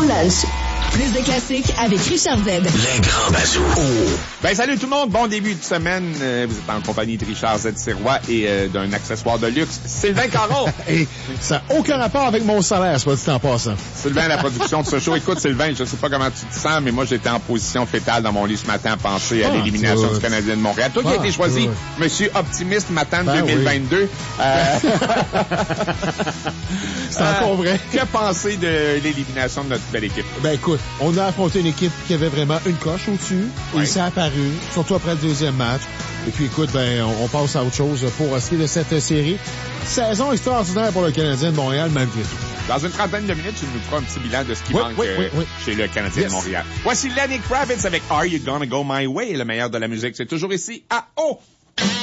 lunch. Plus de classiques avec Richard Z. Les grands bazous. Ben, salut tout le monde. Bon début de semaine. Vous êtes en compagnie de Richard Z. Sirois et d'un accessoire de luxe, Sylvain Caron. Et ça n'a aucun rapport avec mon salaire, soit dit en passant. Sylvain, la production de ce show. Écoute, Sylvain, je sais pas comment tu te sens, mais moi, j'étais en position fétale dans mon lit ce matin à penser à l'élimination du Canadien de Montréal. Toi qui as été choisi, Monsieur Optimiste Matin 2022. Oui. C'est encore vrai. Que penser de l'élimination de notre belle équipe? Ben écoute, on a affronté une équipe qui avait vraiment une coche au-dessus. Oui. Et ça a apparu, surtout après le deuxième match. Et puis écoute, ben on passe à autre chose pour ce qui est de cette série. Saison extraordinaire pour le Canadien de Montréal, malgré tout. Dans une trentaine de minutes, tu nous feras un petit bilan de ce qui manque chez le Canadien de Montréal. Voici Lenny Kravitz avec Are You Gonna Go My Way, le meilleur de la musique. C'est toujours ici à O.